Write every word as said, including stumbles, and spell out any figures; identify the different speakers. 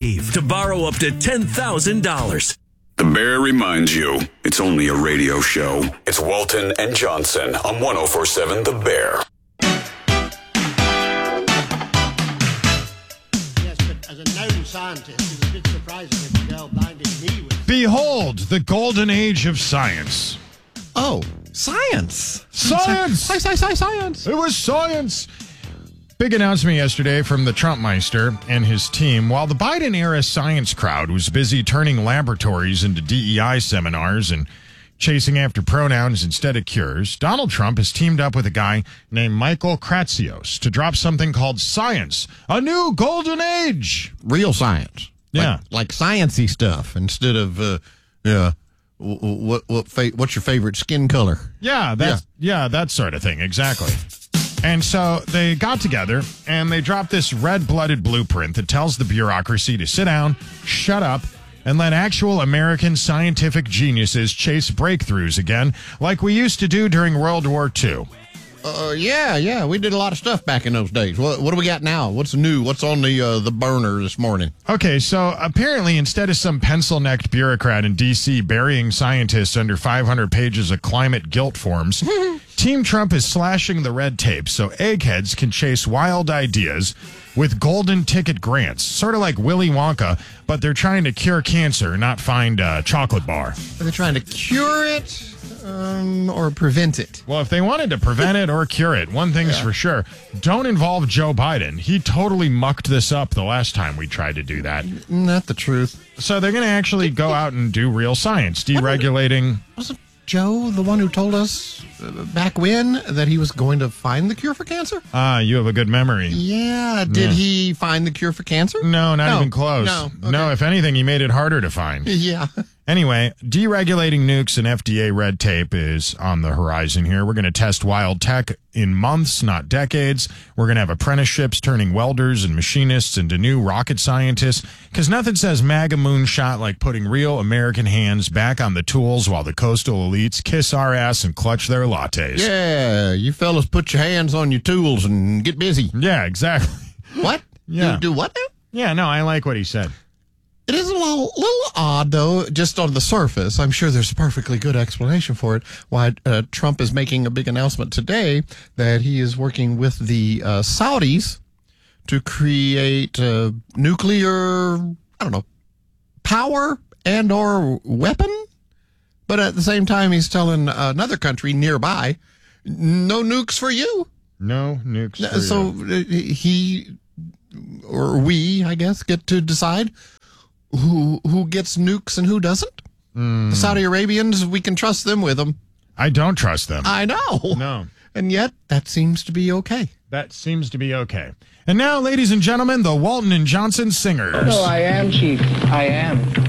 Speaker 1: to borrow up to ten thousand dollars.
Speaker 2: The Bear reminds you, it's only a radio show. It's Walton and Johnson on one oh four point seven The Bear.
Speaker 3: Yes, but as a known scientist, it was a bit surprising if the girl blinded me with...
Speaker 4: Behold, the golden age of science.
Speaker 5: Oh, science.
Speaker 4: Science!
Speaker 5: Sci- sci- sci- science.
Speaker 4: It was science. Big announcement yesterday from the Trumpmeister and his team. While the Biden-era science crowd was busy turning laboratories into D E I seminars and chasing after pronouns instead of cures, Donald Trump has teamed up with a guy named Michael Kratsios to drop something called Science, a new golden age.
Speaker 5: Real science.
Speaker 4: Yeah.
Speaker 5: Like, like science-y stuff instead of, uh, yeah, what, what, what fa- what's your favorite skin color?
Speaker 4: Yeah, that's, yeah. yeah, that sort of thing, exactly. And so they got together and they dropped this red-blooded blueprint that tells the bureaucracy to sit down, shut up, and let actual American scientific geniuses chase breakthroughs again like we used to do during World War Two.
Speaker 5: Uh, yeah, yeah, we did a lot of stuff back in those days. What, what do we got now? What's new? What's on the uh, the burner this morning?
Speaker 4: Okay, so apparently instead of some pencil-necked bureaucrat in D C burying scientists under five hundred pages of climate guilt forms, Team Trump is slashing the red tape so eggheads can chase wild ideas with golden ticket grants, sort of like Willy Wonka, but they're trying to cure cancer, not find a chocolate bar.
Speaker 5: Are they trying to cure it um, or prevent it?
Speaker 4: Well, if they wanted to prevent it or cure it, one thing's
Speaker 5: Yeah.
Speaker 4: for sure, don't involve Joe Biden. He totally mucked this up the last time we tried to do that.
Speaker 5: Not the truth.
Speaker 4: So they're going to actually go out and do real science, deregulating.
Speaker 5: Wasn't Joe the one who told us uh, back when that he was going to find the cure for cancer?
Speaker 4: Ah, you have a good memory.
Speaker 5: Yeah. Did
Speaker 4: Yeah.
Speaker 5: he find the cure for cancer?
Speaker 4: No, not
Speaker 5: No.
Speaker 4: even close.
Speaker 5: No. Okay.
Speaker 4: No, if anything, he made it harder to find.
Speaker 5: Yeah.
Speaker 4: Anyway, deregulating nukes and F D A red tape is on the horizon here. We're going to test wild tech in months, not decades. We're going to have apprenticeships turning welders and machinists into new rocket scientists, because nothing says MAGA moonshot like putting real American hands back on the tools while the coastal elites kiss our ass and clutch their lattes.
Speaker 5: Yeah. You fellas put your hands on your tools and get busy.
Speaker 4: Yeah, exactly.
Speaker 5: What?
Speaker 4: Yeah.
Speaker 5: Do, do what now?
Speaker 4: Yeah, no, I like what he said.
Speaker 5: It is a little, little odd, though, just on the surface. I'm sure there's a perfectly good explanation for it, why uh, Trump is making a big announcement today that he is working with the uh, Saudis to create uh, nuclear, I don't know, power and or weapon. But at the same time, he's telling another country nearby, no nukes for you.
Speaker 4: No nukes. for
Speaker 5: So
Speaker 4: you.
Speaker 5: uh, he, or we, I guess, get to decide who who gets nukes and who doesn't.
Speaker 4: Mm.
Speaker 5: The Saudi Arabians, we can trust them with them.
Speaker 4: I don't trust them.
Speaker 5: I know.
Speaker 4: No.
Speaker 5: And yet, that seems to be okay.
Speaker 4: That seems to be okay. And now, ladies and gentlemen, the Walton and Johnson Singers.
Speaker 6: No, I am, Chief. I am.